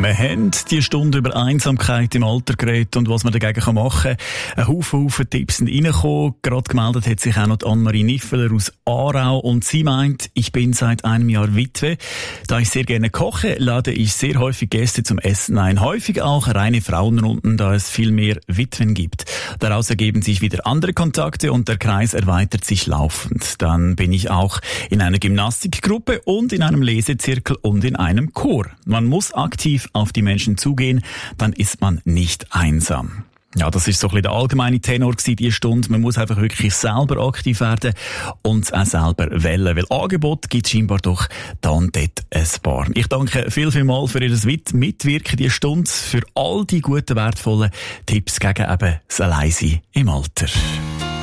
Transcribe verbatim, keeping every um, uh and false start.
Wir haben die Stunde über Einsamkeit im Alter geredet und was man dagegen machen kann. Ein Haufen, Haufen Tipps sind reingekommen. Gerade gemeldet hat sich auch noch Anne-Marie Niffeler aus Aarau und sie meint, ich bin seit einem Jahr Witwe. Da ich sehr gerne koche, lade ich sehr häufig Gäste zum Essen ein. Häufig auch reine Frauenrunden, da es viel mehr Witwen gibt. Daraus ergeben sich wieder andere Kontakte und der Kreis erweitert sich laufend. Dann bin ich auch in einer Gymnastikgruppe und in einem Lesezirkel und in einem Chor. Man muss aktiv auf die Menschen zugehen, dann ist man nicht einsam. Ja, das ist so ein bisschen der allgemeine Tenor gewesen, diese Stunde. Man muss einfach wirklich selber aktiv werden und auch selber wählen, weil Angebot gibt es scheinbar doch da und dort ein paar. Ich danke viel, viel mal für Ihr Mitwirken diese Stunde, für all die guten, wertvollen Tipps gegen eben das Alleinsein im Alter.